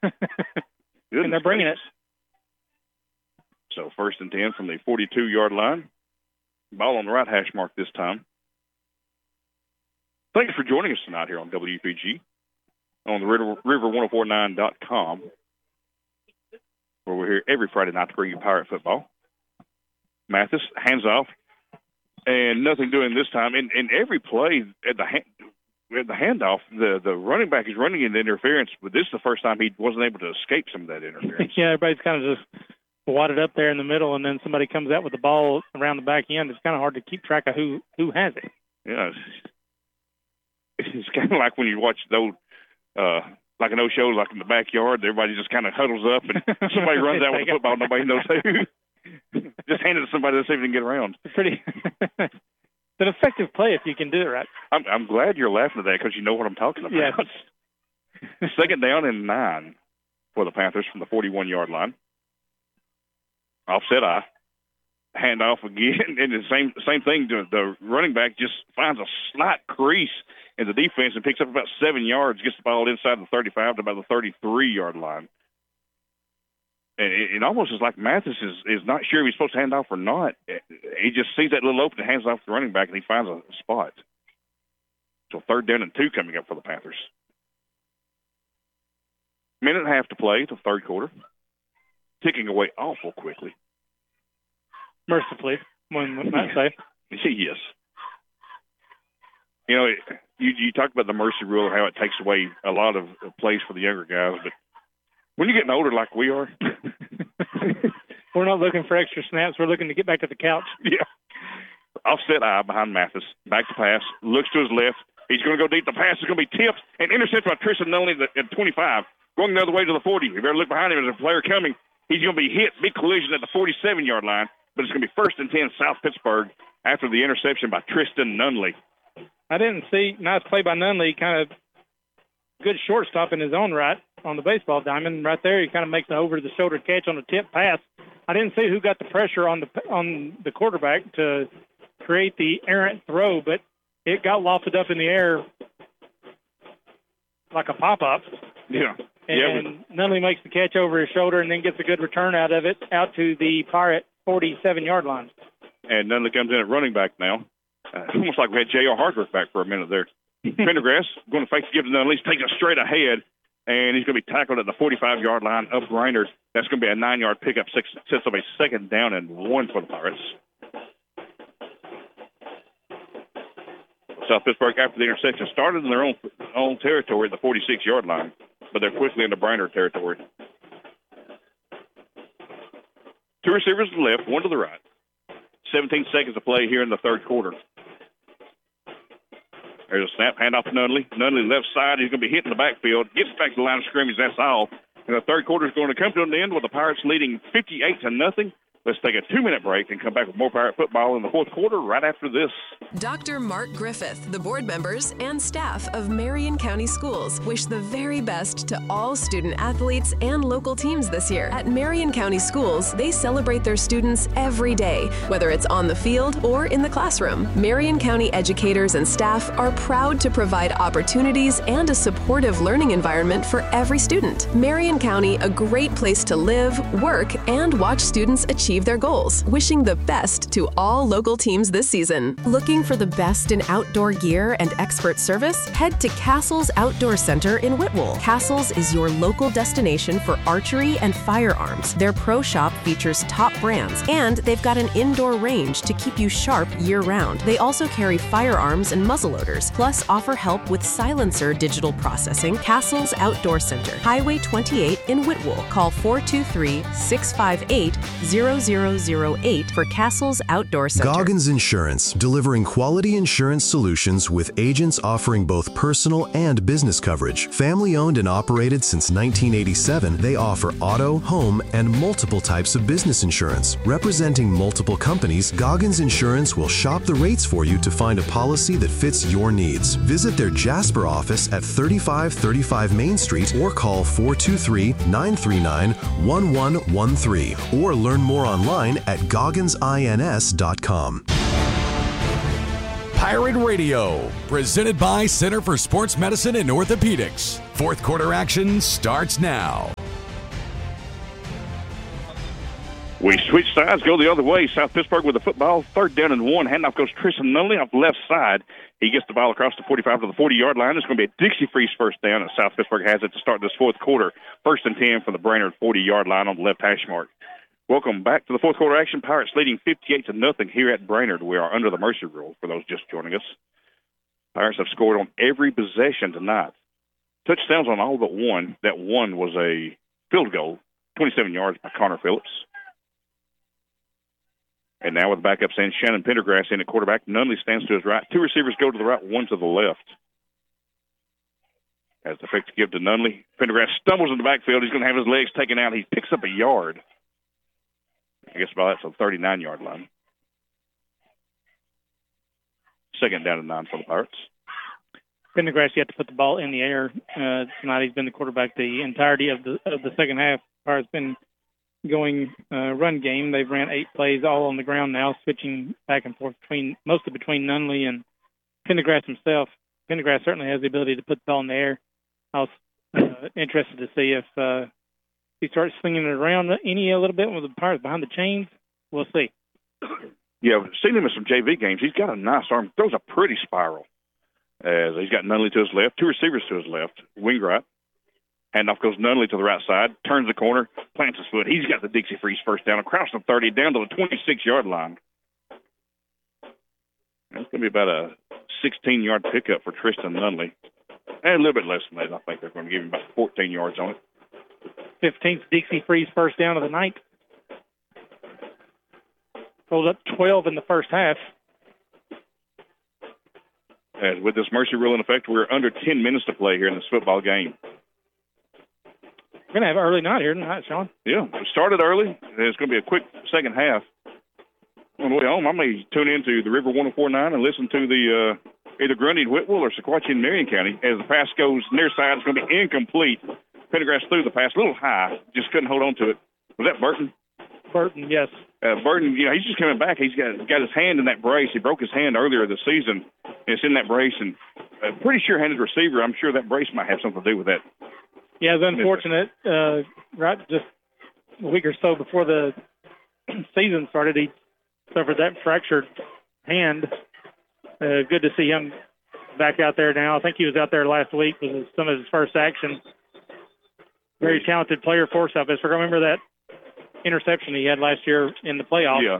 And they're bringing it. So 1st and 10 from the 42-yard line. Ball on the right hash mark this time. Thanks for joining us tonight here on WPG on the River1049.com, where we're here every Friday night to bring you Pirate football. Mathis hands off, and nothing doing this time. In every play at the handoff, the running back is running into interference, but this is the first time he wasn't able to escape some of that interference. Yeah, everybody's kind of just wadded up there in the middle, and then somebody comes out with the ball around the back end. It's kind of hard to keep track of who has it. Yeah, it's kind of like when you watch those, like an old show, like in the backyard, everybody just kind of huddles up, and somebody runs out with the football, nobody knows who. Just hand it to somebody to see if they can get around. It's it's an effective play if you can do it right. I'm glad you're laughing at that because you know what I'm talking about. Yes. 2nd down and 9 for the Panthers from the 41-yard line. Offset eye. Hand off again, and the same thing. The running back just finds a slight crease in the defense and picks up about 7 yards, gets the ball inside the 35 to about the 33-yard line. And it almost is like Mathis is not sure if he's supposed to hand off or not. He just sees that little open and hands off the running back, and he finds a spot. So 3rd down and 2 coming up for the Panthers. Minute and a half to play, the third quarter. Ticking away awful quickly. Mercifully, one might say. Yes. You know, you talk about the mercy rule, how it takes away a lot of plays for the younger guys, but when you're getting older like we are, we're not looking for extra snaps. We're looking to get back to the couch. Yeah. Offset eye behind Mathis. Back to pass. Looks to his left. He's going to go deep. The pass is going to be tipped and intercepted by Tristan Nunley at 25. Going the other way to the 40. You better look behind him. There's a player coming. He's going to be hit. Big collision at the 47-yard line. But it's going to be 1st and 10 South Pittsburgh after the interception by Tristan Nunley. I didn't see. Nice play by Nunley. Kind of good shortstop in his own right on the baseball diamond. Right there, he kind of makes an over-the-shoulder catch on a tip pass. I didn't see who got the pressure on the quarterback to create the errant throw, but it got lofted up in the air like a pop-up. Yeah. And Nunley makes the catch over his shoulder and then gets a good return out of it out to the Pirate 47-yard line. And Nunley comes in at running back now. Almost like we had J.R. Hardwick back for a minute there. Pendergrass going to fake the give to Nunley. He's taking it straight ahead, and he's going to be tackled at the 45-yard line of Grinders. That's going to be a 9-yard pickup. Sets up a 2nd down and 1 for the Pirates. South Pittsburgh, after the interception, started in their own territory at the 46-yard line, but they're quickly into Brinder territory. 2 receivers to the left, 1 to the right. 17 seconds to play here in the third quarter. There's a snap, handoff to Nunley. Nunley left side. He's going to be hit in the backfield. Gets back to the line of scrimmage. That's all. And the third quarter is going to come to an end with the Pirates leading 58-0. Let's take a 2-minute break and come back with more Pirate football in the fourth quarter right after this. Dr. Mark Griffith, the board members and staff of Marion County Schools wish the very best to all student athletes and local teams this year. At Marion County Schools, they celebrate their students every day, whether it's on the field or in the classroom. Marion County educators and staff are proud to provide opportunities and a supportive learning environment for every student. Marion County, a great place to live, work, and watch students achieve their goals. Wishing the best to all local teams this season. Looking for the best in outdoor gear and expert service? Head to Castles Outdoor Center in Whitwell. Castles is your local destination for archery and firearms. Their pro shop features top brands, and they've got an indoor range to keep you sharp year-round. They also carry firearms and muzzleloaders, plus offer help with silencer digital processing. Castles Outdoor Center, Highway 28 in Whitwell. Call 423-658-0008 for Castles Outdoor Center. Goggins Insurance, delivering quality insurance solutions with agents offering both personal and business coverage. Family owned and operated since 1987, they offer auto, home, and multiple types of business insurance. Representing multiple companies, Goggins Insurance will shop the rates for you to find a policy that fits your needs. Visit their Jasper office at 3535 Main Street or call 423-939-1113 or learn more online at gogginsins.com. Pirate Radio, presented by Center for Sports Medicine and Orthopedics. Fourth quarter action starts now. We switch sides, go the other way. South Pittsburgh with the football, 3rd down and 1. Handoff goes Tristan Nunley off the left side. He gets the ball across the 45 to the 40-yard line. It's going to be a Dixie Freeze first down, and South Pittsburgh has it to start this fourth quarter. 1st and 10 from the Brainerd 40-yard line on the left hash mark. Welcome back to the fourth quarter action. Pirates leading 58-0 here at Brainerd. We are under the mercy rule for those just joining us. Pirates have scored on every possession tonight. Touchdowns on all but one. That one was a field goal, 27 yards by Connor Phillips. And now with the backups in, Shannon Pendergrass in at quarterback. Nunley stands to his right. 2 receivers go to the right, 1 to the left. As the fake to give to Nunley. Pendergrass stumbles in the backfield. He's going to have his legs taken out. He picks up a yard. I guess about that's a 39-yard line. 2nd down and 9 for the Pirates. Pendergrass yet to put the ball in the air tonight. He's been the quarterback the entirety of the second half. Pirates been going run game. They've ran 8 plays all on the ground now, switching back and forth mostly between Nunley and Pendergrass himself. Pendergrass certainly has the ability to put the ball in the air. I was interested to see if he starts slinging it around a little bit with the Pirates behind the chains. We'll see. Yeah, I've seen him in some JV games. He's got a nice arm. Throws a pretty spiral. As he's got Nunley to his left, 2 receivers to his left, wing right. Handoff goes Nunley to the right side, turns the corner, plants his foot. He's got the Dixie Freeze first down across the 30, down to the 26-yard line. That's going to be about a 16-yard pickup for Tristan Nunley. And a little bit less than that. I think they're going to give him about 14 yards on it. 15th Dixie Freeze first down of the night. Rolled up 12 in the first half. As with this mercy rule in effect, we're under 10 minutes to play here in this football game. We're going to have an early night here tonight, Sean. Yeah, it started early. It's going to be a quick second half. On the way home, I may tune into the River 104.9 and listen to the either Grundy and Whitwell or Sequatchie and Marion County. As the pass goes near side, it's going to be incomplete. Pendergrass threw the pass a little high, just couldn't hold on to it. Was that Burton? Burton, yes. Burton, he's just coming back. He's got his hand in that brace. He broke his hand earlier this season. It's in that brace, and a pretty sure-handed receiver. I'm sure that brace might have something to do with that. Yeah, it's unfortunate. Right just a week or so before the season started, he suffered that fractured hand. Good to see him back out there now. I think he was out there last week with some of his first action. Very talented player for South Pittsburgh. I remember that interception he had last year in the playoffs. Yeah.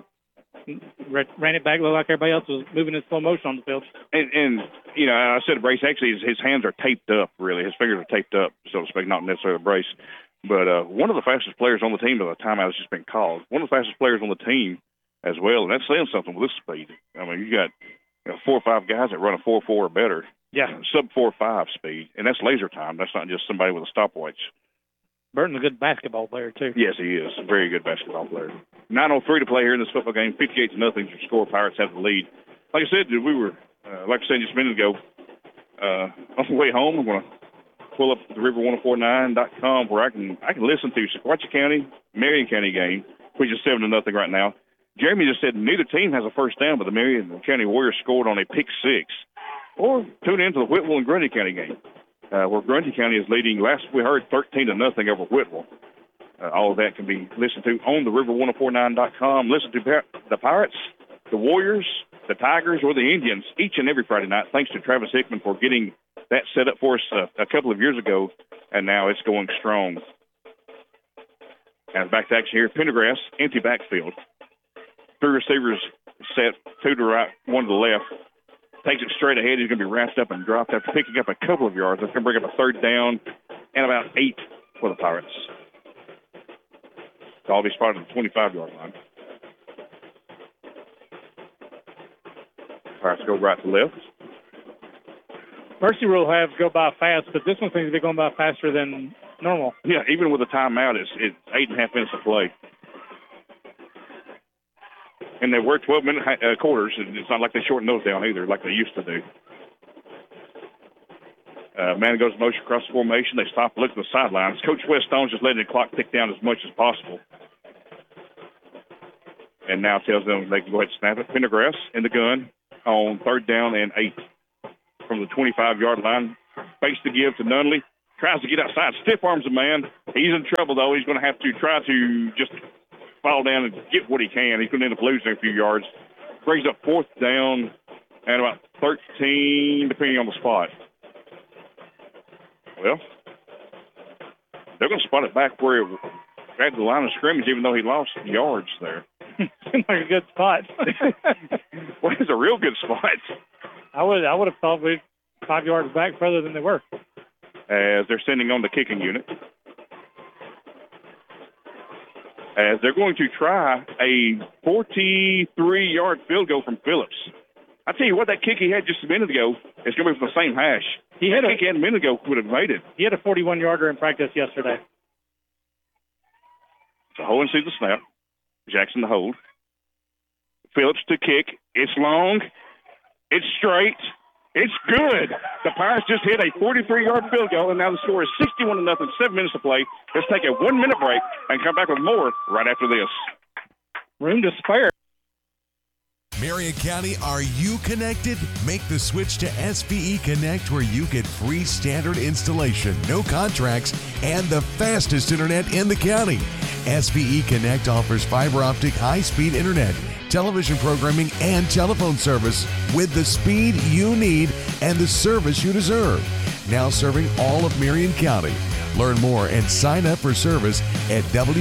Ran it back, looked like everybody else was moving in slow motion on the field. And I said a brace. Actually, his hands are taped up, really. His fingers are taped up, so to speak, not necessarily a brace. But one of the fastest players on the team by the time I was just been called. One of the fastest players on the team as well, and that's saying something with this speed. I mean, you got 4 or 5 guys that run a 4.4 or better. Yeah. Sub 4.5 speed, and that's laser time. That's not just somebody with a stopwatch. Burton's a good basketball player, too. Yes, he is. A very good basketball player. 9:03 to play here in this football game. 58-0 your score. Pirates have the lead. Like I said, we were, like I said just a minute ago, on the way home, I'm going to pull up the river1049.com where I can listen to Sequatchie County, Marion County game, which is 7-0 right now. Jeremy just said neither team has a first down, but the Marion County Warriors scored on a pick 6. Or tune in to the Whitwell and Grundy County game. Where Grundy County is leading. Last we heard 13-0 over Whitwell. All of that can be listened to on the river1049.com. Listen to the Pirates, the Warriors, the Tigers, or the Indians each and every Friday night. Thanks to Travis Hickman for getting that set up for us a couple of years ago, and now it's going strong. And back to action here. Pendergrass, empty backfield. 3 receivers set, 2 to the right, 1 to the left. Takes it straight ahead. He's going to be wrapped up and dropped after picking up a couple of yards. That's going to bring up a 3rd down and about 8 for the Pirates. I'll be spotted at the 25-yard line. Pirates go right to left. Mercy rule have go by fast, but this one seems to be going by faster than normal. Yeah, even with a timeout, it's 8.5 minutes to play. And they were 12-minute quarters, and it's not like they shortened those down either, like they used to do. Man goes motion across the formation. They stop and look at the sidelines. Coach Wes Stone's just letting the clock tick down as much as possible. And now tells them they can go ahead and snap it. Pendergrass in the gun. on 3rd down and 8 from the 25-yard line. Fakes the give to Nunley. Tries to get outside. Stiff arms a man. He's in trouble, though. He's going to have to try to just fall down and get what he can. He's going to end up losing a few yards. Brings up 4th down and about 13, depending on the spot. Well, they're going to spot it back where it had the line of scrimmage, even though he lost yards there. Seems like a good spot. Well, it's a real good spot. I would have thought we'd 5 yards back further than they were. As they're sending on the kicking unit. As they're going to try a 43-yard field goal from Phillips. I tell you what, that kick he had just a minute ago is going to be from the same hash. He had a kick he had a minute ago would have made it. He had a 41-yarder in practice yesterday. So Hohen sees the snap. Jackson the hold. Phillips to kick. It's long. It's straight. It's good. The Pirates just hit a 43-yard field goal, and now the score is 61-0, 7 minutes to play. Let's take a 1-minute break and come back with more right after this. Room to spare. Marion County, are you connected? Make the switch to SPE Connect, where you get free standard installation, no contracts, and the fastest internet in the county. SPE Connect offers fiber optic high-speed internet, television programming, and telephone service with the speed you need and the service you deserve. Now serving all of Marion County. Learn more and sign up for service at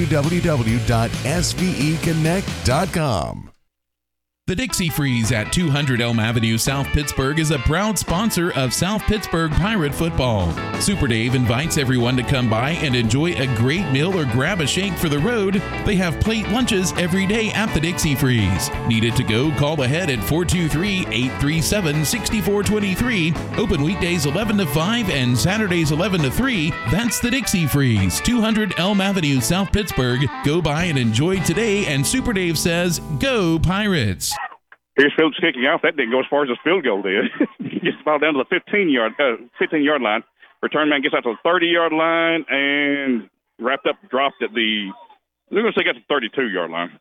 www.speconnect.com. The Dixie Freeze at 200 Elm Avenue, South Pittsburgh is a proud sponsor of South Pittsburgh Pirate football. Super Dave invites everyone to come by and enjoy a great meal or grab a shake for the road. They have plate lunches every day at the Dixie Freeze. Needed to go? Call ahead at 423-837-6423. Open weekdays 11 to 5 and Saturdays 11 to 3. That's the Dixie Freeze, 200 Elm Avenue, South Pittsburgh. Go by and enjoy today, and Super Dave says, go Pirates! Here's Phillips kicking off. That didn't go as far as his field goal did. Gets the ball down to the 15-yard line. Return man gets out to the 30-yard line and dropped at the, they're going to say got to the 32-yard line.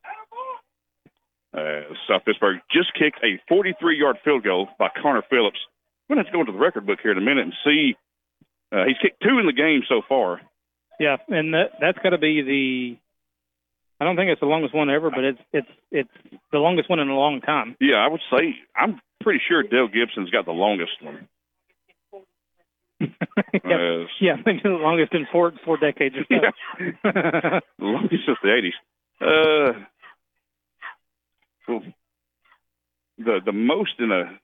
South Pittsburgh just kicked a 43-yard field goal by Connor Phillips. We're going to have to go into the record book here in a minute and see. He's kicked 2 in the game so far. Yeah, and that's got to be I don't think it's the longest one ever, but it's the longest one in a long time. Yeah, I would say I'm pretty sure Dale Gibson's got the longest one. Yeah, I think the longest in four decades or so. Yeah. The longest since the 80s. Well, the most in a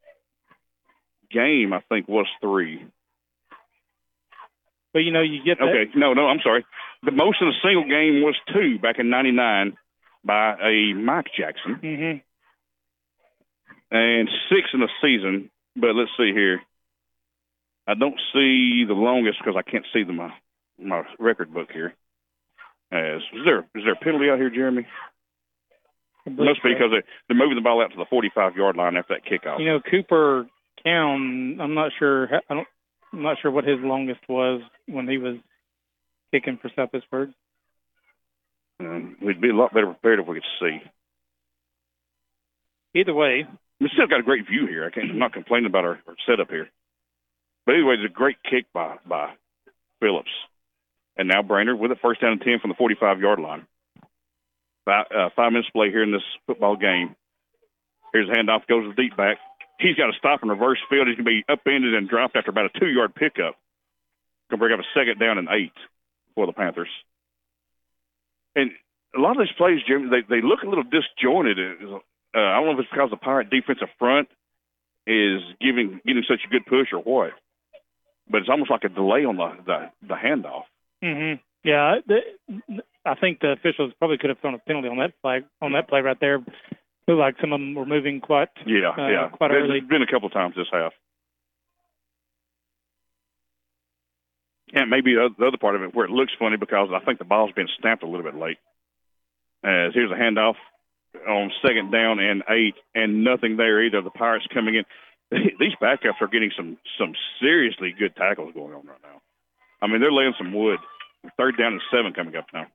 game, I think, was 3. But, you get that. Okay, no, I'm sorry. The most in a single game was 2 back in 99 by a Mike Jackson. Mm-hmm. And 6 in a season. But let's see here. I don't see the longest because I can't see my record book here. Is there a penalty out here, Jeremy? It must be because they're moving the ball out to the 45-yard line after that kickoff. Cooper Cowan, I'm not sure what his longest was when he was kicking for South Pittsburgh. We'd be a lot better prepared if we could see. Either way. We still got a great view here. I'm not complaining about our setup here. But anyway, it's a great kick by Phillips. And now Brainerd with it, 1st down and 10 from the 45-yard line. 5 minutes to play here in this football game. Here's a handoff, goes to the deep back. He's got to stop and reverse field. He's going to be upended and dropped after about a 2-yard pickup. Going to bring up a 2nd down and 8 for the Panthers. And a lot of these plays, Jim, they look a little disjointed. I don't know if it's because the Pirate defensive front is getting such a good push or what. But it's almost like a delay on the handoff. Mm-hmm. Yeah, I think the officials probably could have thrown a penalty on that play right there. Looked like some of them were moving quite early. There's been a couple of times this half. And maybe the other part of it where it looks funny because I think the ball's been snapped a little bit late. Here's a handoff on 2nd down and 8, and nothing there either. The Pirates coming in. These backups are getting some seriously good tackles going on right now. I mean, they're laying some wood. 3rd down and 7 coming up now.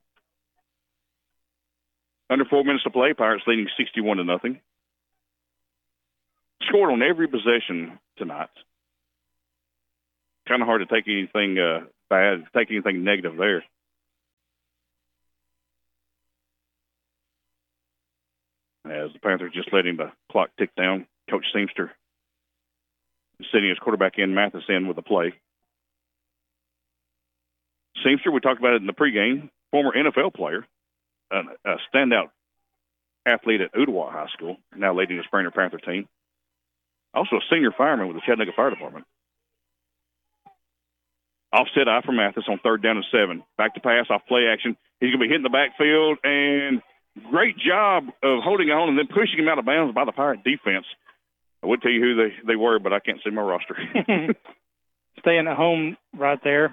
Under 4 minutes to play, Pirates leading 61-0. scored on every possession tonight. Kind of hard to take anything bad, take anything negative there. As the Panthers just letting the clock tick down, Coach Seamster sitting his quarterback in, Mathis in with a play. Seamster, we talked about it in the pregame, former NFL player, a standout athlete at Ooltewah High School, now leading the Brainerd Panther team. Also a senior fireman with the Chattanooga Fire Department. Offset eye for Mathis on 3rd down and 7. Back to pass off play action. He's going to be hitting the backfield, and great job of holding on and then pushing him out of bounds by the Pirate defense. I would tell you who they were, but I can't see my roster. Staying at home right there.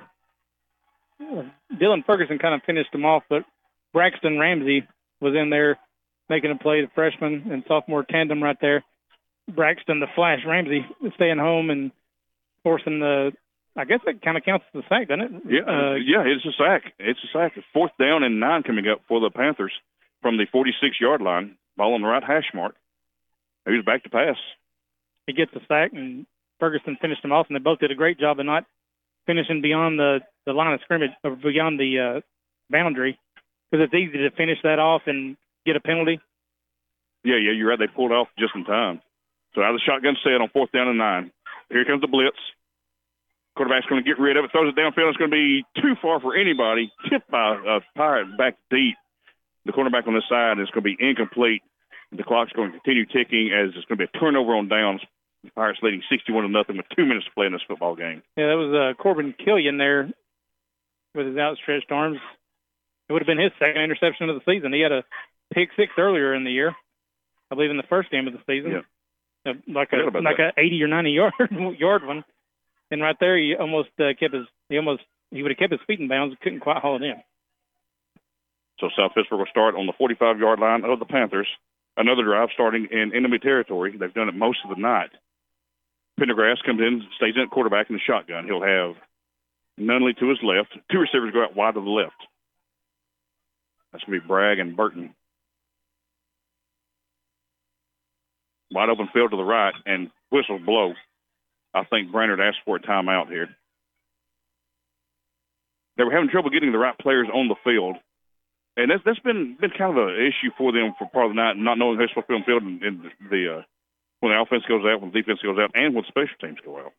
Dylan Ferguson kind of finished him off, but Braxton Ramsey was in there making a play, the freshman and sophomore tandem right there. Braxton, the Flash Ramsey, staying home and forcing I guess it kind of counts as a sack, doesn't it? Yeah, it's a sack. It's a sack. 4th down and 9 coming up for the Panthers from the 46-yard line. Ball on the right hash mark. He was back to pass. He gets a sack, and Ferguson finished him off, and they both did a great job of not finishing beyond the line of scrimmage or beyond the boundary, because it's easy to finish that off and get a penalty. Yeah, you're right. They pulled off just in time. So out of the shotgun set on 4th down and 9. Here comes the blitz. Quarterback's going to get rid of it, throws it downfield. It's going to be too far for anybody. Tipped by a Pirate back deep. The cornerback on this side is going to be incomplete. The clock's going to continue ticking as it's going to be a turnover on downs. The Pirates leading 61-0 with 2 minutes to play in this football game. Yeah, that was Corbin Killian there with his outstretched arms. It would have been his second interception of the season. He had a pick 6 earlier in the year, I believe in the first game of the season. Yeah. Like a 80 or 90 yard one. And right there, he almost he would have kept his feet in bounds, couldn't quite haul it in. So South Pittsburgh will start on the 45-yard line of the Panthers. Another drive starting in enemy territory. They've done it most of the night. Pendergrass comes in, stays in at quarterback in the shotgun. He'll have Nunley to his left. 2 receivers go out wide to the left. That's going to be Bragg and Burton. Wide open field to the right, and whistles blow. I think Brainerd asked for a timeout here. They were having trouble getting the right players on the field. And that's been kind of an issue for them for part of the night, not knowing who's supposed to be on the field and when the offense goes out, when the defense goes out, and when special teams go out.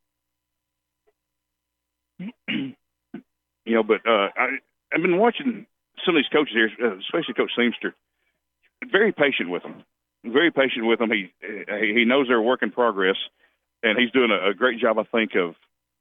But I've been watching some of these coaches here, especially Coach Seamster, very patient with them. Very patient with them. He knows they're a work in progress, and he's doing a great job, I think, of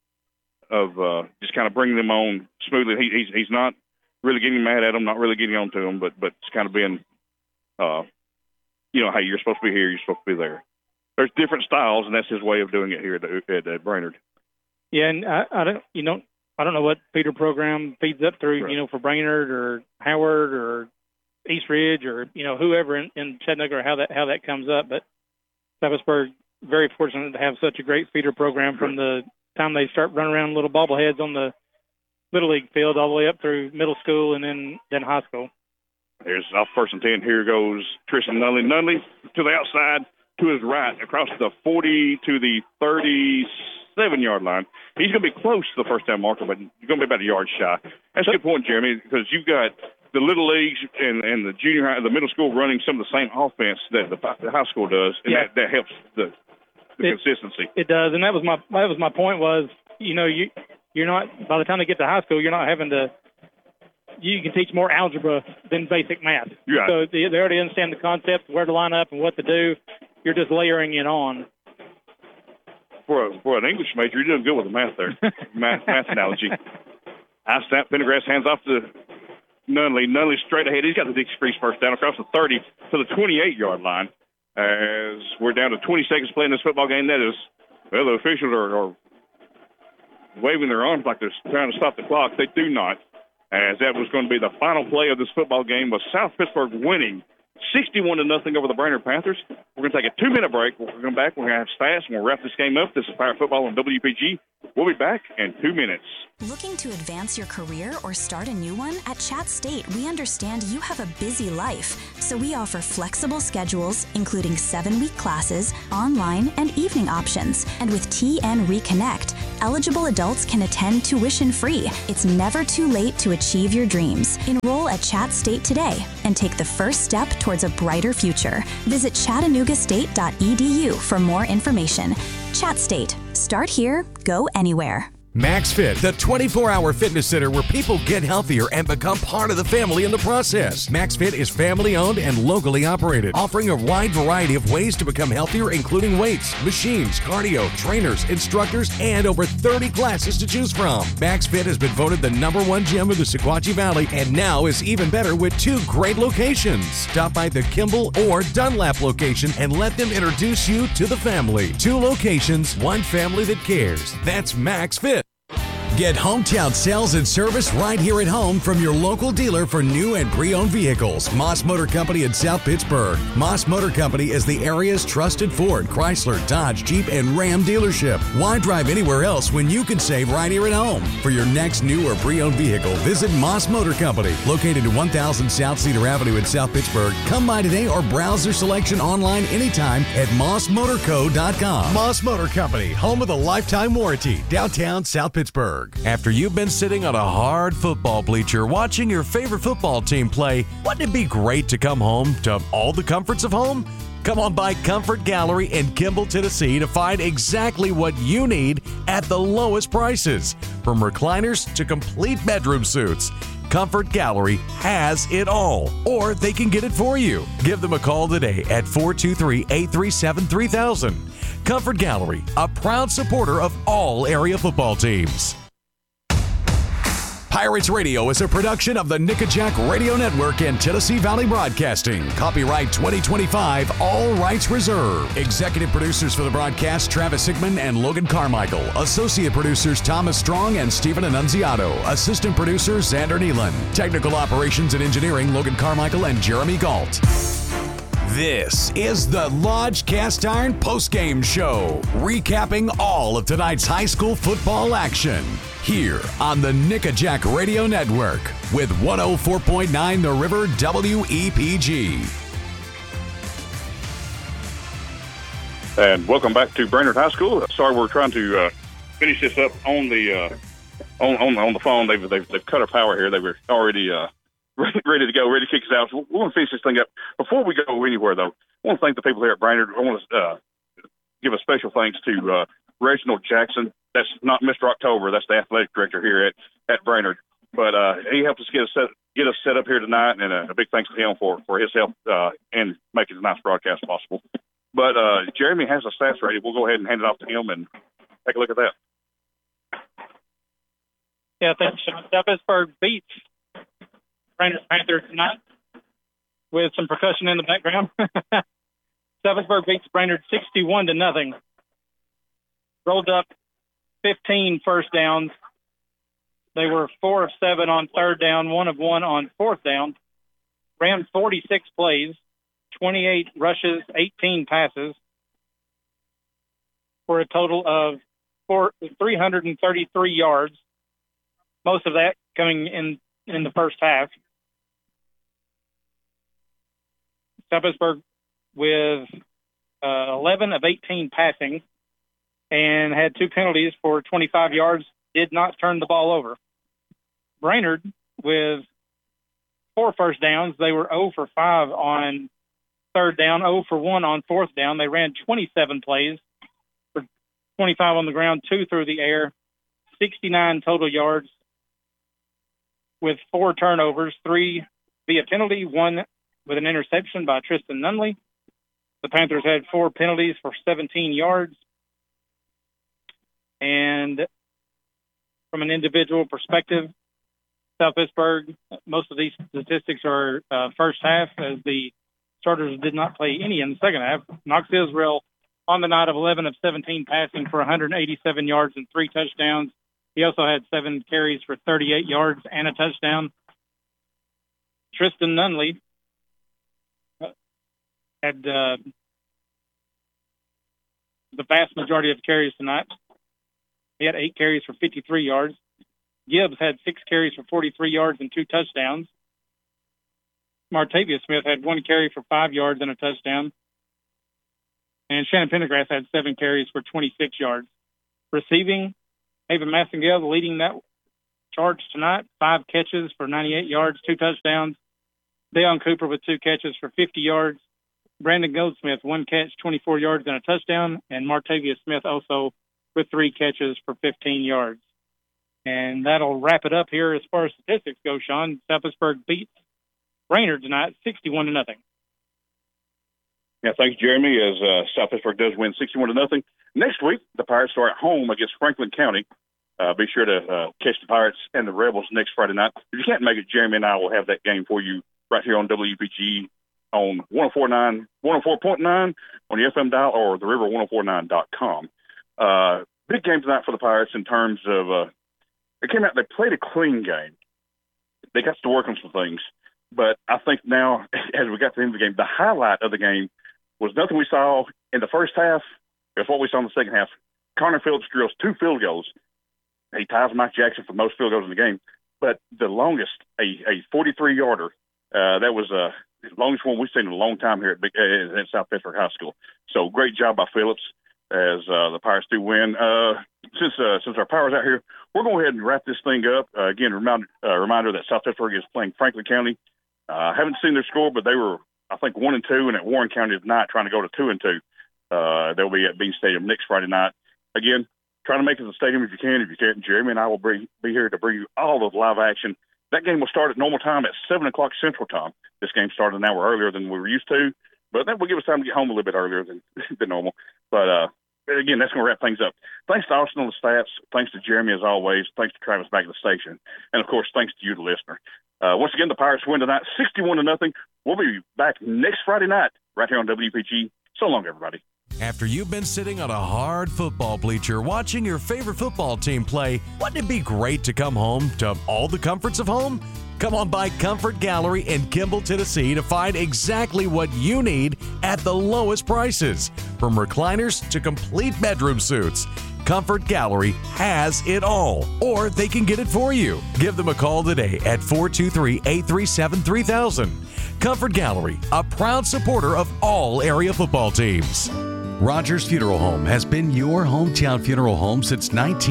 just kind of bringing them on smoothly. He's not really getting mad at them, not really getting on to them, but it's kind of being, hey, you're supposed to be here, you're supposed to be there. There's different styles, and that's his way of doing it here at Brainerd. Yeah, and I don't know what feeder program feeds up through, right, for Brainerd or Howard or East Ridge or whoever in Chattanooga, or how that comes up. But South Pittsburgh very fortunate to have such a great feeder program from the time they start running around little bobbleheads on the Little League field all the way up through middle school and then high school. Here's off 1st and 10. Here goes Tristan Nunley. Nunley to the outside, to his right, across the 40 to the 37-yard line. He's going to be close to the first down marker, but he's going to be about a yard shy. That's a good point, Jeremy, because you've got the Little Leagues and the junior high, the middle school running some of the same offense that the high school does, and that helps the consistency. It does, and that was my point was, you're not, by the time they get to high school, you're not having to, you can teach more algebra than basic math. Right. So they already understand the concept, where to line up and what to do. You're just layering it on. For an English major, you're doing good with the math there. math analogy. High snap, Pendergrass hands off to Nunley. Nunley straight ahead. He's got the Dixie Freeze first down across the 30 to the 28-yard line. As we're down to 20 seconds playing this football game, that is, the officials are waving their arms like they're trying to stop the clock. They do not, as that was going to be the final play of this football game, with South Pittsburgh winning 61-0 over the Brainerd Panthers. We're going to take a 2-minute break. We'll come back. We're going to have stats, and we'll wrap this game up. This is Pirate Football on WPG. We'll be back in 2 minutes. Looking to advance your career or start a new one? At Chat State, we understand you have a busy life, so we offer flexible schedules, including 7-week classes, online, and evening options. And with TN Reconnect, eligible adults can attend tuition-free. It's never too late to achieve your dreams. Enroll at Chat State today and take the first step towards a brighter future. Visit chattanoogastate.edu for more information. Chat State. Start here, go anywhere. MaxFit, the 24-hour fitness center where people get healthier and become part of the family in the process. MaxFit is family-owned and locally operated, offering a wide variety of ways to become healthier, including weights, machines, cardio, trainers, instructors, and over 30 classes to choose from. MaxFit has been voted the #1 gym of the Sequatchie Valley and now is even better with 2 great locations. Stop by the Kimball or Dunlap location and let them introduce you to the family. 2 locations, 1 family that cares. That's MaxFit. Get hometown sales and service right here at home from your local dealer for new and pre-owned vehicles. Moss Motor Company in South Pittsburgh. Moss Motor Company is the area's trusted Ford, Chrysler, Dodge, Jeep, and Ram dealership. Why drive anywhere else when you can save right here at home? For your next new or pre-owned vehicle, visit Moss Motor Company, located at 1000 South Cedar Avenue in South Pittsburgh. Come by today or browse their selection online anytime at mossmotorco.com. Moss Motor Company, home of the lifetime warranty, downtown South Pittsburgh. After you've been sitting on a hard football bleacher watching your favorite football team play, wouldn't it be great to come home to all the comforts of home? Come on by Comfort Gallery in Kimball, Tennessee to find exactly what you need at the lowest prices. From recliners to complete bedroom suits, Comfort Gallery has it all, or they can get it for you. Give them a call today at 423-837-3000. Comfort Gallery, a proud supporter of all area football teams. Pirates Radio is a production of the Nickajack Radio Network and Tennessee Valley Broadcasting. Copyright 2025, all rights reserved. Executive producers for the broadcast, Travis Sigmund and Logan Carmichael. Associate producers, Thomas Strong and Stephen Annunziato. Assistant producers, Xander Nealon. Technical operations and engineering, Logan Carmichael and Jeremy Galt. This is the Lodge Cast Iron Postgame Show, recapping all of tonight's high school football action. Here on the Nickajack Radio Network with 104.9 The River WEPG. And welcome back to Brainerd High School. Sorry, we're trying to finish this up on the on the phone. They've cut our power here. They were already ready to go, ready to kick us out. So we want to finish this thing up. Before we go anywhere, though, I want to thank the people here at Brainerd. I want to give a special thanks to Reginald Jackson. That's not Mr. October. That's the athletic director here at Brainerd. But he helped us get us set up here tonight, and a big thanks to him for his help and making a nice broadcast possible. But Jeremy has the stats ready. We'll go ahead and hand it off to him and take a look at that. Yeah, thanks, Sean. South Pittsburgh beats Brainerd Panthers tonight with some percussion in the background. South Pittsburgh beats Brainerd 61-0. Rolled up 15 first downs. They were 4 of 7 on third down, 1 of 1 on fourth down. Ran 46 plays, 28 rushes, 18 passes, for a total of 333 yards. Most of that coming in the first half. South Pittsburgh with 11 of 18 passing and had 2 penalties for 25 yards, did not turn the ball over. Brainerd with 4 first downs. They were 0 for 5 on third down, 0 for 1 on fourth down. They ran 27 plays for 25 on the ground, 2 through the air, 69 total yards with 4 turnovers, 3 via penalty, 1 with an interception by Tristan Nunley. The Panthers had 4 penalties for 17 yards. And from an individual perspective, South Pittsburgh, most of these statistics are first half, as the starters did not play any in the second half. Knox Israel on the night of 11 of 17 passing for 187 yards and 3 touchdowns. He also had 7 carries for 38 yards and a touchdown. Tristan Nunley had the vast majority of carries tonight. He had 8 carries for 53 yards. Gibbs had 6 carries for 43 yards and 2 touchdowns. Martavius Smith had 1 carry for 5 yards and a touchdown. And Shannon Pendergrass had 7 carries for 26 yards. Receiving, Ava Massengale leading that charge tonight, 5 catches for 98 yards, 2 touchdowns. Deion Cooper with 2 catches for 50 yards. Brandon Goldsmith, 1 catch, 24 yards and a touchdown. And Martavius Smith also with 3 catches for 15 yards. And that'll wrap it up here as far as statistics go, Sean. South Pittsburg beats Raynor tonight, 61-0. Yeah, thanks, Jeremy, as South Pittsburg does win 61-0. Next week, the Pirates are at home against Franklin County. Be sure to catch the Pirates and the Rebels next Friday night. If you can't make it, Jeremy and I will have that game for you right here on WPG on 104.9 on the FM dial or the river1049.com. Big game tonight for the Pirates in terms of they came out, they played a clean game. They got to work on some things. But I think now, as we got to the end of the game, the highlight of the game was nothing we saw in the first half. It's what we saw in the second half. Connor Phillips drills 2 field goals. He ties Mike Jackson for most field goals in the game. But the longest, a 43-yarder, that was the longest one we've seen in a long time here at South Pittsburg High School. So great job by Phillips as the Pirates do win. Since our power's out here, we're going to go ahead and wrap this thing up. Again, reminder that South Pittsburg is playing Franklin County. I haven't seen their score, but they were, I think, 1-2, and at Warren County tonight trying to go to 2-2. They'll be at Bean Stadium next Friday night. Again, try to make it to the stadium if you can. If you can't, Jeremy and I will be here to bring you all of the live action. That game will start at normal time at 7 o'clock Central Time. This game started an hour earlier than we were used to, but that will give us time to get home a little bit earlier than normal. But again, that's going to wrap things up. Thanks to Austin on the stats. Thanks to Jeremy, as always. Thanks to Travis back at the station. And, of course, thanks to you, the listener. Once again, the Pirates win tonight, 61-0. We'll be back next Friday night right here on WPG. So long, everybody. After you've been sitting on a hard football bleacher watching your favorite football team play, wouldn't it be great to come home to all the comforts of home? Come on by Comfort Gallery in Kimball, Tennessee to find exactly what you need at the lowest prices. From recliners to complete bedroom suites, Comfort Gallery has it all, or they can get it for you. Give them a call today at 423-837-3000. Comfort Gallery, a proud supporter of all area football teams. Rogers Funeral Home has been your hometown funeral home since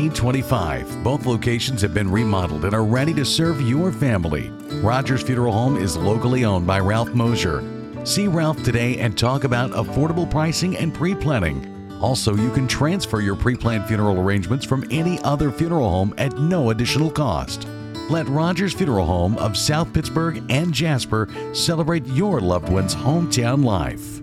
1925. Both locations have been remodeled and are ready to serve your family. Rogers Funeral Home is locally owned by Ralph Mosier. See Ralph today and talk about affordable pricing and pre-planning. Also, you can transfer your pre-planned funeral arrangements from any other funeral home at no additional cost. Let Rogers Funeral Home of South Pittsburg and Jasper celebrate your loved one's hometown life.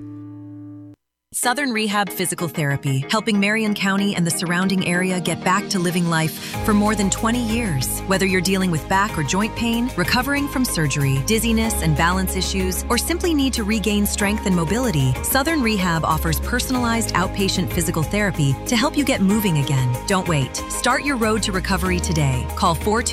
Southern Rehab Physical Therapy, helping Marion County and the surrounding area get back to living life for more than 20 years. Whether you're dealing with back or joint pain, recovering from surgery, dizziness and balance issues, or simply need to regain strength and mobility, Southern Rehab offers personalized outpatient physical therapy to help you get moving again. Don't wait. Start your road to recovery today. Call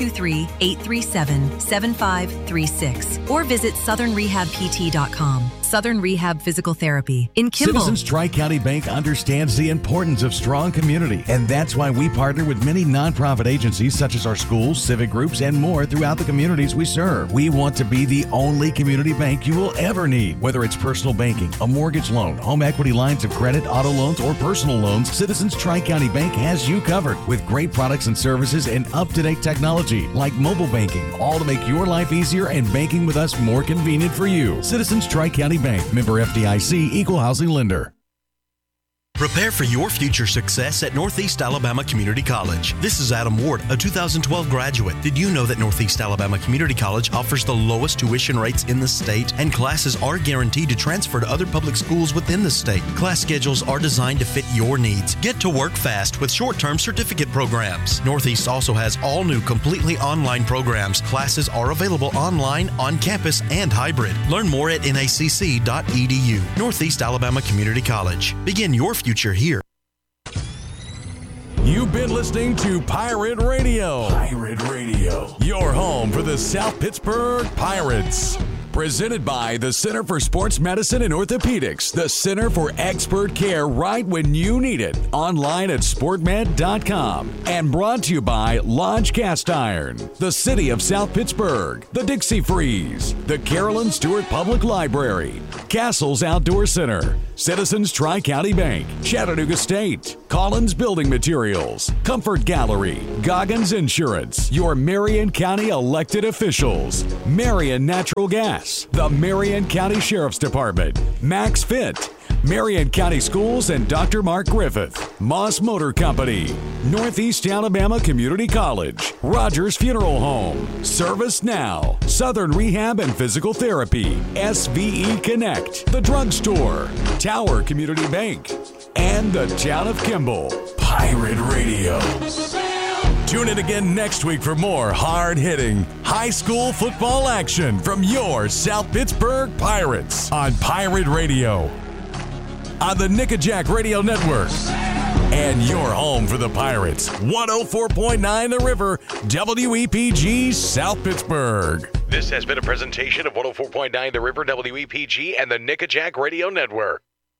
423-837-7536 or visit southernrehabpt.com. Southern Rehab Physical Therapy in Kimball. Citizens Tri-County Bank understands the importance of strong community, and that's why we partner with many nonprofit agencies such as our schools, civic groups, and more throughout the communities we serve. We want to be the only community bank you will ever need. Whether it's personal banking, a mortgage loan, home equity lines of credit, auto loans, or personal loans, Citizens Tri-County Bank has you covered with great products and services and up-to-date technology like mobile banking, all to make your life easier and banking with us more convenient for you. Citizens Tri-County Bank, member FDIC, equal housing lender. Prepare for your future success at Northeast Alabama Community College. This is Adam Ward, a 2012 graduate. Did you know that Northeast Alabama Community College offers the lowest tuition rates in the state, and classes are guaranteed to transfer to other public schools within the state? Class schedules are designed to fit your needs. Get to work fast with short-term certificate programs. Northeast also has all new completely online programs. Classes are available online, on campus, and hybrid. Learn more at nacc.edu. Northeast Alabama Community College. Begin your future here. You've been listening to Pirate Radio. Pirate Radio. Your home for the South Pittsburg Pirates. Presented by the Center for Sports Medicine and Orthopedics, the Center for Expert Care right when you need it. Online at sportmed.com. And brought to you by Lodge Cast Iron, the City of South Pittsburgh, the Dixie Freeze, the Carolyn Stewart Public Library, Castles Outdoor Center, Citizens Tri-County Bank, Chattanooga State, Collins Building Materials, Comfort Gallery, Goggins Insurance, your Marion County elected officials, Marion Natural Gas, the Marion County Sheriff's Department, Max Fit, Marion County Schools and Dr. Mark Griffith, Moss Motor Company, Northeast Alabama Community College, Rogers Funeral Home, Service Now, Southern Rehab and Physical Therapy, SVE Connect, The Drugstore, Tower Community Bank, and the Town of Kimball. Pirate Radio. Tune in again next week for more hard-hitting high school football action from your South Pittsburgh Pirates on Pirate Radio, on the Nickajack Radio Network, and your home for the Pirates, 104.9 The River, WEPG, South Pittsburgh. This has been a presentation of 104.9 The River, WEPG, and the Nickajack Radio Network.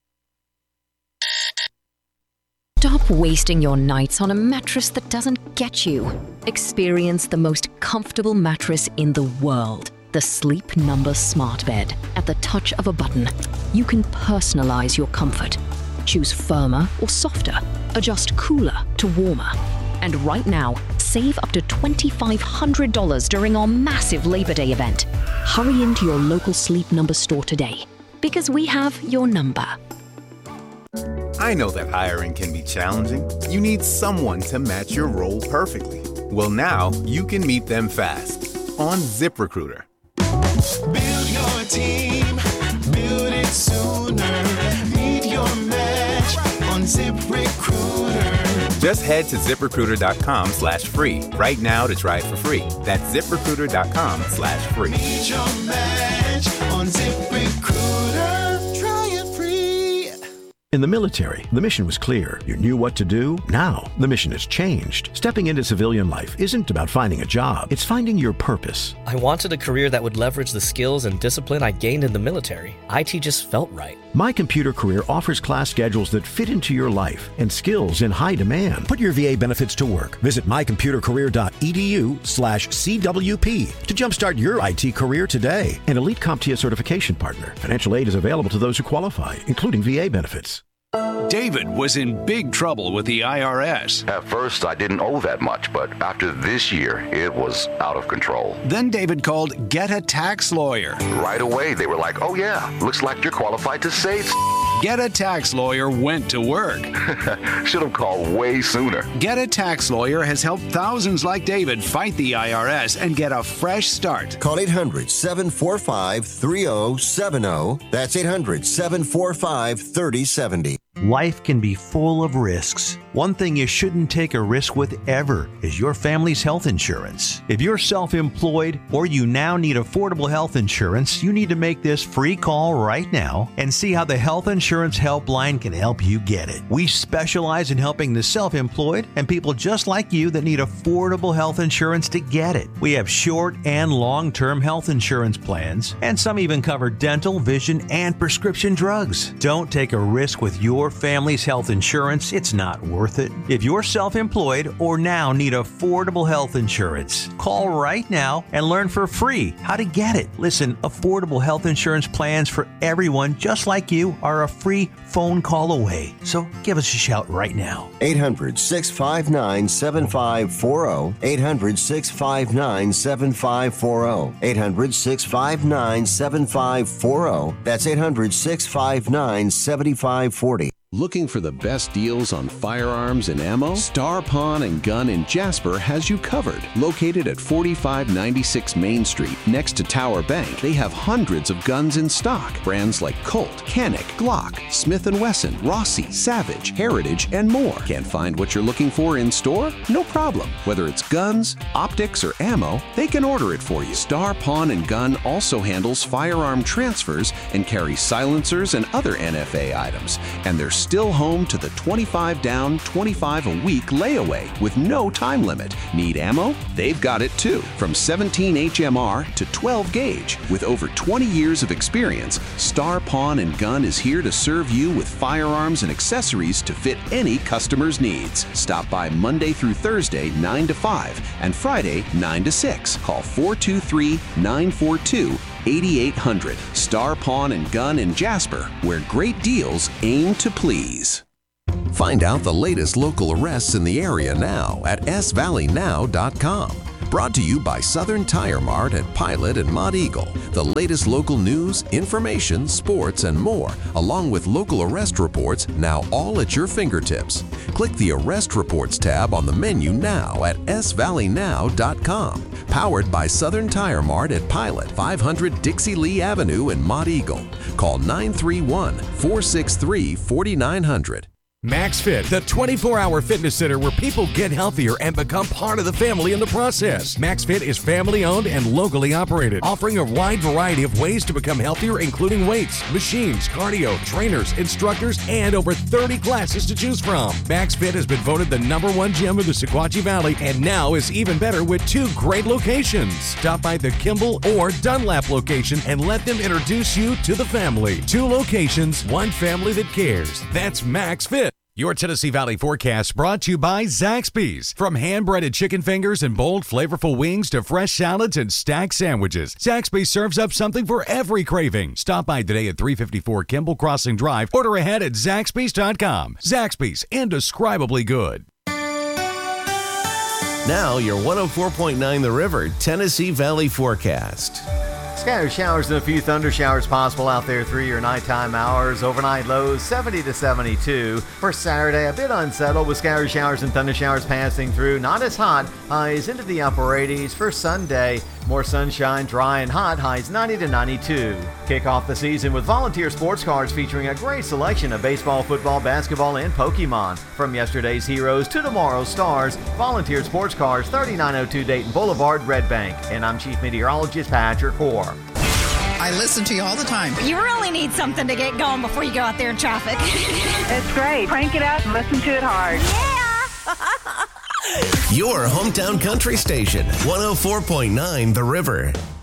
Stop wasting your nights on a mattress that doesn't get you. Experience the most comfortable mattress in the world. The Sleep Number Smart Bed. At the touch of a button, you can personalize your comfort. Choose firmer or softer. Adjust cooler to warmer. And right now, save up to $2,500 during our massive Labor Day event. Hurry into your local Sleep Number store today, because we have your number. I know that hiring can be challenging. You need someone to match your role perfectly. Well, now you can meet them fast on ZipRecruiter. Build your team, build it sooner. Meet your match on ZipRecruiter. Just head to ZipRecruiter.com/free right now to try it for free. That's ZipRecruiter.com/free. Meet your match on ZipRecruiter. Try it free. In the military, the mission was clear. You knew what to do. Now, the mission has changed. Stepping into civilian life isn't about finding a job. It's finding your purpose. I wanted a career that would leverage the skills and discipline I gained in the military. IT just felt right. My Computer Career offers class schedules that fit into your life and skills in high demand. Put your VA benefits to work. Visit mycomputercareer.edu/CWP to jumpstart your IT career today. An elite CompTIA certification partner. Financial aid is available to those who qualify, including VA benefits. David was in big trouble with the IRS. At first, I didn't owe that much, but after this year, it was out of control. Then David called Get a Tax Lawyer. Right away, they were like, oh yeah, looks like you're qualified to save. Get a Tax Lawyer went to work. Should have called way sooner. Get a Tax Lawyer has helped thousands like David fight the IRS and get a fresh start. Call 800-745-3070. That's 800-745-3070. Life can be full of risks. One thing you shouldn't take a risk with ever is your family's health insurance. If you're self-employed or you now need affordable health insurance, you need to make this free call right now and see how the Health Insurance Helpline can help you get it. We specialize in helping the self-employed and people just like you that need affordable health insurance to get it. We have short and long-term health insurance plans, and some even cover dental, vision, and prescription drugs. Don't take a risk with your family's health insurance. It's not worth it. If you're self-employed or now need affordable health insurance, call right now and learn for free how to get it. Listen, affordable health insurance plans for everyone just like you are a free phone call away. So give us a shout right now. 800-659-7540. 800-659-7540. 800-659-7540. That's 800-659-7540. Looking for the best deals on firearms and ammo? Star Pawn and Gun in Jasper has you covered. Located at 4596 Main Street, next to Tower Bank, they have hundreds of guns in stock. Brands like Colt, Canik, Glock, Smith & Wesson, Rossi, Savage, Heritage, and more. Can't find what you're looking for in store? No problem. Whether it's guns, optics, or ammo, they can order it for you. Star Pawn and Gun also handles firearm transfers and carries silencers and other NFA items. And their still home to the 25 down, 25 a week layaway with no time limit. Need ammo? They've got it too. From 17 HMR to 12 gauge. With over 20 years of experience, Star Pawn and Gun is here to serve you with firearms and accessories to fit any customer's needs. Stop by Monday through Thursday, 9 to 5, and Friday, 9 to 6. Call 423-942-8800. Star Pawn and Gun in Jasper, where great deals aim to please. Find out the latest local arrests in the area now at svalleynow.com. Brought to you by Southern Tire Mart at Pilot and Mott Eagle. The latest local news, information, sports, and more, along with local arrest reports, now all at your fingertips. Click the Arrest Reports tab on the menu now at svalleynow.com. Powered by Southern Tire Mart at Pilot, 500 Dixie Lee Avenue in Mott Eagle. Call 931-463-4900. MaxFit, the 24-hour fitness center where people get healthier and become part of the family in the process. MaxFit is family-owned and locally operated, offering a wide variety of ways to become healthier, including weights, machines, cardio, trainers, instructors, and over 30 classes to choose from. MaxFit has been voted the #1 gym of the Sequatchie Valley and now is even better with 2 great locations. Stop by the Kimball or Dunlap location and let them introduce you to the family. 2 locations, 1 family that cares. That's MaxFit. Your Tennessee Valley forecast brought to you by Zaxby's. From hand-breaded chicken fingers and bold, flavorful wings to fresh salads and stacked sandwiches, Zaxby's serves up something for every craving. Stop by today at 354 Kimball Crossing Drive. Order ahead at Zaxby's.com. Zaxby's, indescribably good. Now your 104.9 The River Tennessee Valley forecast. Scattered showers and a few thunder showers possible out there through your nighttime hours. Overnight lows 70 to 72. For Saturday, a bit unsettled with scattered showers and thunder showers passing through. Not as hot. Highs into the upper 80s. For Sunday, more sunshine, dry and hot. Highs 90 to 92. Kick off the season with Volunteer Sports Cars featuring a great selection of baseball, football, basketball, and Pokemon. From yesterday's heroes to tomorrow's stars, Volunteer Sports Cars, 3902 Dayton Boulevard, Red Bank. And I'm Chief Meteorologist Patrick Hoare. I listen to you all the time. You really need something to get going before you go out there in traffic. It's great. Crank it up and listen to it hard. Yeah! Your hometown country station, 104.9 The River.